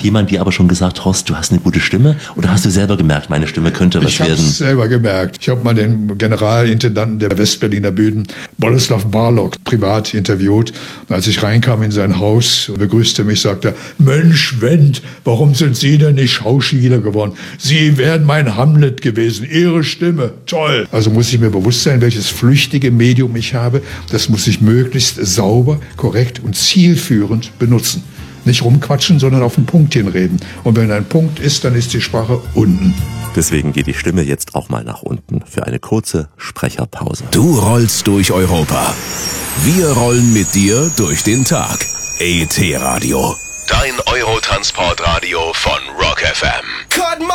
jemand dir aber schon gesagt, Horst, du hast eine gute Stimme? Oder hast du selber gemerkt, meine Stimme könnte was werden? Ich habe es selber gemerkt. Ich habe mal den Generalintendanten der Westberliner Bühnen, Boleslav Barlock, privat interviewt. Und als ich reinkam in sein Haus, begrüßte mich, sagte er, Mensch, Wendt, warum sind Sie denn nicht Schauspieler geworden? Sie wären mein Hamlet gewesen. Ihre Stimme, toll. Also muss ich mir bewusst sein, welches flüchtige Medium ich habe. Das muss ich möglichst sauber, korrekt und zielführend benutzen. Nicht rumquatschen, sondern auf den Punkt hinreden. Und wenn ein Punkt ist, dann ist die Sprache unten. Deswegen geht die Stimme jetzt auch mal nach unten für eine kurze Sprecherpause. Du rollst durch Europa. Wir rollen mit dir durch den Tag. ET Radio. Dein Eurotransportradio von Rock FM.